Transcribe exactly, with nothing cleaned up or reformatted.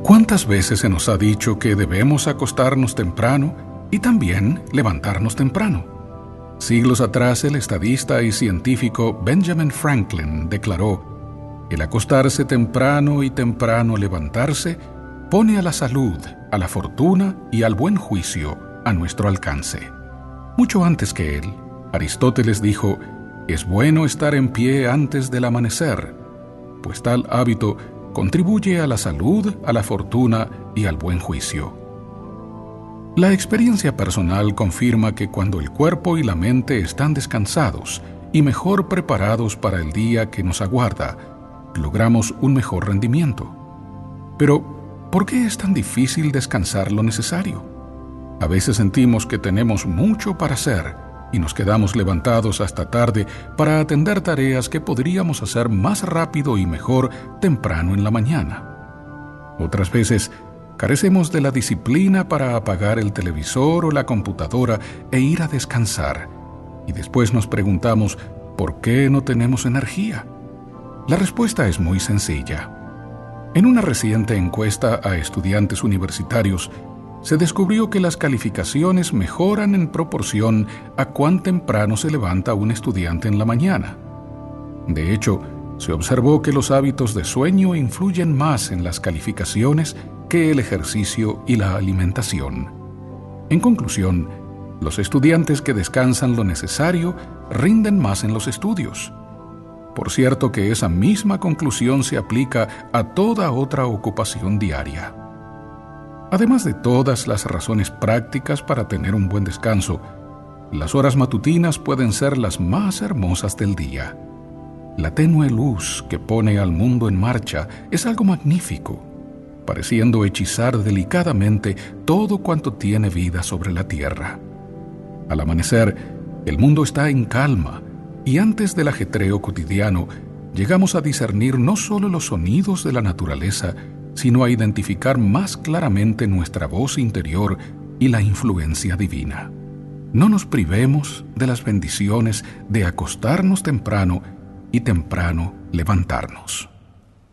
¿Cuántas veces se nos ha dicho que debemos acostarnos temprano y también levantarnos temprano? Siglos atrás, el estadista y científico Benjamin Franklin declaró: el acostarse temprano y temprano levantarse pone a la salud, a la fortuna y al buen juicio a nuestro alcance. Mucho antes que él, Aristóteles dijo: es bueno estar en pie antes del amanecer, pues tal hábito contribuye a la salud, a la fortuna y al buen juicio. La experiencia personal confirma que cuando el cuerpo y la mente están descansados y mejor preparados para el día que nos aguarda, logramos un mejor rendimiento. Pero, ¿por qué es tan difícil descansar lo necesario? A veces sentimos que tenemos mucho para hacer y nos quedamos levantados hasta tarde para atender tareas que podríamos hacer más rápido y mejor temprano en la mañana. Otras veces, carecemos de la disciplina para apagar el televisor o la computadora e ir a descansar, y después nos preguntamos ¿por qué no tenemos energía? La respuesta es muy sencilla. En una reciente encuesta a estudiantes universitarios, se descubrió que las calificaciones mejoran en proporción a cuán temprano se levanta un estudiante en la mañana. De hecho, se observó que los hábitos de sueño influyen más en las calificaciones que el ejercicio y la alimentación. En conclusión, los estudiantes que descansan lo necesario rinden más en los estudios. Por cierto que esa misma conclusión se aplica a toda otra ocupación diaria. Además de todas las razones prácticas para tener un buen descanso, las horas matutinas pueden ser las más hermosas del día. La tenue luz que pone al mundo en marcha es algo magnífico, pareciendo hechizar delicadamente todo cuanto tiene vida sobre la tierra. Al amanecer, el mundo está en calma, y antes del ajetreo cotidiano, llegamos a discernir no solo los sonidos de la naturaleza, sino a identificar más claramente nuestra voz interior y la influencia divina. No nos privemos de las bendiciones de acostarnos temprano y temprano levantarnos.